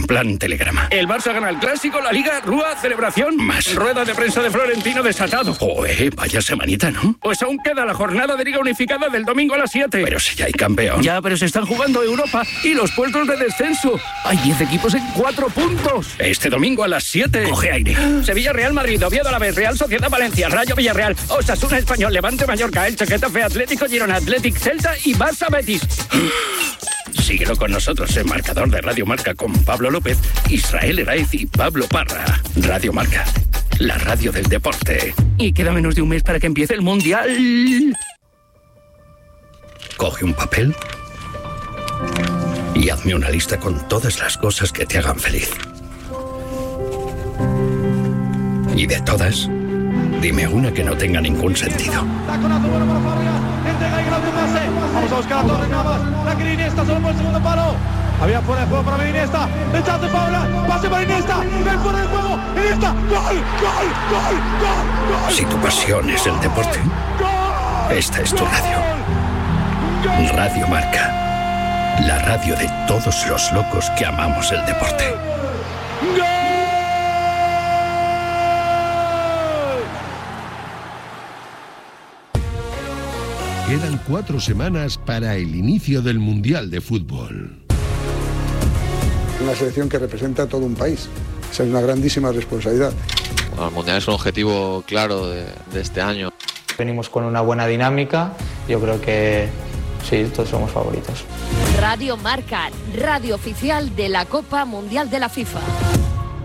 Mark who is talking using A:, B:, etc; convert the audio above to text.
A: plan telegrama.
B: El Barça gana el Clásico, la Liga, Rúa, celebración.
A: Más.
B: Rueda de prensa de Florentino desatado.
A: Joder, vaya semanita, ¿no?
B: Pues aún queda la jornada de Liga Unificada del domingo a las 7.
A: Pero si ya hay campeón.
B: Ya, pero se están jugando Europa y los puestos de descenso. Hay 10 equipos en 4 puntos.
A: Este domingo a las 7.
B: Coge aire. Sevilla, Real Madrid, Oviedo, Alavés, Real Sociedad, Valencia, Rayo Villarreal, Osasuna, Español, Levante, Mallorca, Elche, Getafe, Atlético, Girona, Athletic, Celta y Barça Betis.
A: Síguelo con nosotros en Marcador de Radio Marca con Pablo López, Israel Heraiz y Pablo Parra. Radio Marca, la radio del deporte.
B: Y queda menos de un mes para que empiece el Mundial.
A: Coge un papel y hazme una lista con todas las cosas que te hagan feliz. Y de todas, dime una que no tenga ningún sentido.
C: Taconazo bueno para Fábregas, entrega y grande pase. Vamos a buscar a Torres Navas, la quiere Iniesta solo por el segundo palo. Había fuera de juego para Iniesta, rechazo Fábregas, pase para Iniesta, ven fuera de juego, Iniesta, gol.
A: Si tu pasión es el deporte, esta es tu radio. Radio Marca, la radio de todos los locos que amamos el deporte.
D: Quedan 4 semanas para el inicio del Mundial de Fútbol.
E: Una selección que representa a todo un país. Esa es una grandísima responsabilidad.
F: Bueno, el Mundial es un objetivo claro de este año.
G: Venimos con una buena dinámica. Yo creo que sí, todos somos favoritos.
H: Radio Marca, radio oficial de la Copa Mundial de la FIFA.